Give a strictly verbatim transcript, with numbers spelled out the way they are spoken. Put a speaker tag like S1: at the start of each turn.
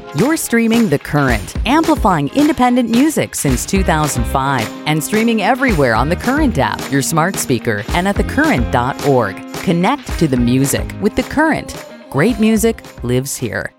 S1: You're streaming The Current, amplifying independent music since two thousand five and streaming everywhere on The Current app, your smart speaker, and at the current dot org. Connect to the music with The Current. Great music lives here.